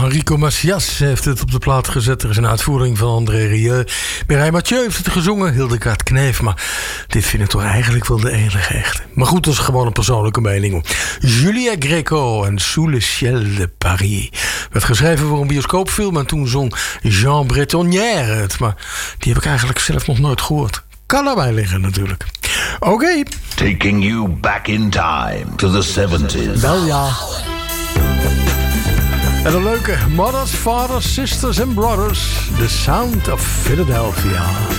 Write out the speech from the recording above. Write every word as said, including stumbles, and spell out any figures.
Enrico Macias heeft het op de plaat gezet. Er is een uitvoering van André Rieu. Mireille Mathieu heeft het gezongen, Hildegard Knef. Maar dit vind ik toch eigenlijk wel de enige echte. Maar goed, dat is gewoon een persoonlijke mening. Julia Greco en Sous le ciel de Paris. Werd geschreven voor een bioscoopfilm en toen zong Jean Bretonnière het. Maar die heb ik eigenlijk zelf nog nooit gehoord. Kan erbij liggen natuurlijk. Oké. Okay. Taking you back in time to the seventies. Wel ja. En een leuke Mothers, Fathers, Sisters and Brothers. The Sound of Philadelphia.